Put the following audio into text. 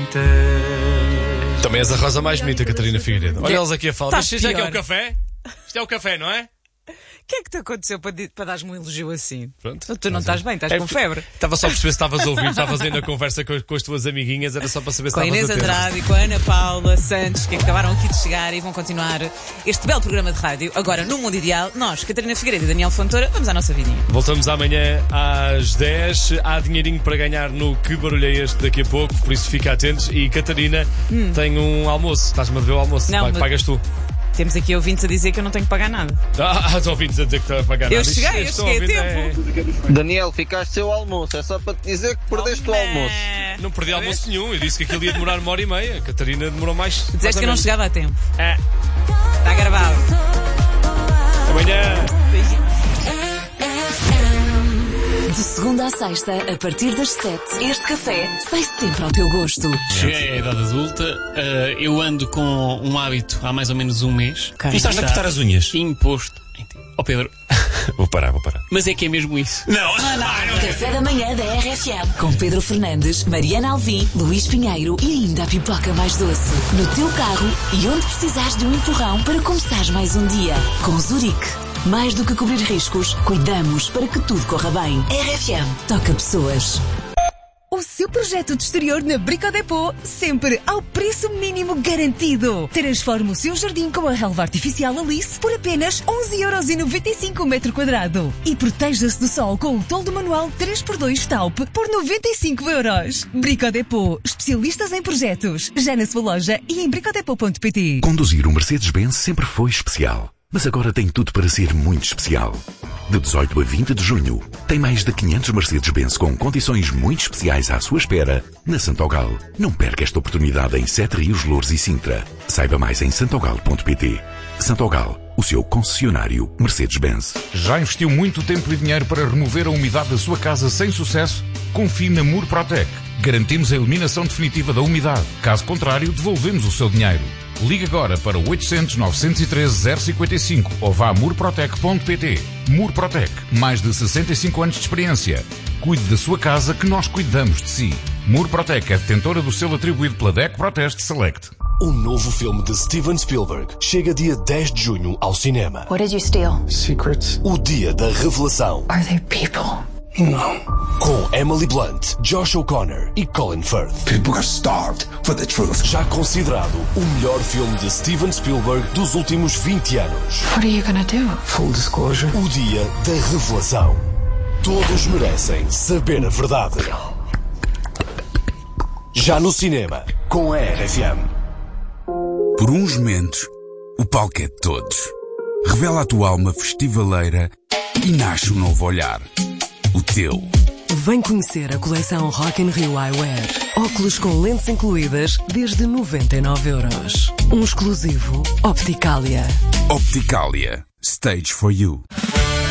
muitas. Também és a rosa mais bonita, Catarina Figueiredo. Olha eles aqui a falar. Estás Mas isto é que é pior. o café? Isto é o café, não é? O que é que te aconteceu para dares um elogio assim? Pronto. Tu não estás bem, estás com febre. Estava só a perceber se estavas a ouvir, estavas aí na conversa com as tuas amiguinhas, era só para saber se Com a estavas Inês a ter. Andrade e com a Ana Paula Santos, que acabaram aqui de chegar e vão continuar este belo programa de rádio. Agora, no Mundo Ideal, nós, Catarina Figueiredo e Daniel Fontoura, vamos à nossa vidinha. Voltamos amanhã às 10. Há dinheirinho para ganhar no Que Barulho é Este daqui a pouco, por isso fica atentos. E Catarina tem um almoço. Estás-me a dever o almoço. Não, mas- Pagas tu. Temos aqui ouvintes a dizer que eu não tenho que pagar nada. Estou ouvindo a dizer que está a pagar Eu nada. cheguei Isto a ouvindo tempo. Daniel, ficaste sem o almoço. É só para te dizer que perdeste o almoço. Não perdi almoço nenhum. Eu disse que aquilo ia demorar 1h30. A Catarina demorou mais. Dizeste que eu não chegava a tempo. É. Está gravado. Amanhã. De segunda à sexta, a partir das 7, este café sai sempre ao teu gosto. Cheguei à idade adulta, eu ando com um hábito há mais ou menos um mês. Ok. E estás a cortar as unhas? Imposto. Ó Pedro, Vou parar. mas é que é mesmo isso. Café da manhã da RFM. Com Pedro Fernandes, Mariana Alvim, Luís Pinheiro e ainda a pipoca mais doce. No teu carro e onde precisares de um empurrão para começares mais um dia. Com Zurique. Mais do que cobrir riscos, cuidamos para que tudo corra bem. RFM. Toca pessoas. O seu projeto de exterior na Brico Depot, sempre ao preço mínimo garantido. Transforme o seu jardim com a relva artificial Alice por apenas 11,95€ o metro quadrado. E proteja-se do sol com o toldo manual 3x2 Taupe por 95€. Brico Depot, especialistas em projetos. Já na sua loja e em bricodepot.pt. Conduzir um Mercedes-Benz sempre foi especial, mas agora tem tudo para ser muito especial. De 18 a 20 de junho, tem mais de 500 Mercedes-Benz com condições muito especiais à sua espera na Santogal. Não perca esta oportunidade em Sete Rios, Loures e Sintra. Saiba mais em santogal.pt. Santogal, o seu concessionário Mercedes-Benz. Já investiu muito tempo e dinheiro para remover a umidade da sua casa sem sucesso? Confie na Murprotec. Garantimos a eliminação definitiva da umidade. Caso contrário, devolvemos o seu dinheiro. Ligue agora para 800 913 055 ou vá a murprotec.pt. Murprotec, mais de 65 anos de experiência. Cuide da sua casa que nós cuidamos de si. Murprotec é detentora do selo atribuído pela DEC Proteste Select. O novo filme de Steven Spielberg chega dia 10 de junho ao cinema. What did you steal? Secrets. O dia da revelação. Are they people? Não. Com Emily Blunt, Josh O'Connor e Colin Firth. People are starved for the truth. Já considerado o melhor filme de Steven Spielberg dos últimos 20 anos. What are you gonna do? Full disclosure. O dia da revelação. Todos merecem saber a verdade. Já no cinema, com a RFM. Por uns momentos, o palco é de todos. Revela a tua alma festivaleira e nasce um novo olhar. O teu. Vem conhecer a coleção Rock in Rio Eyewear. Óculos com lentes incluídas desde 99€. Um exclusivo Opticalia. Opticalia. Stage for you.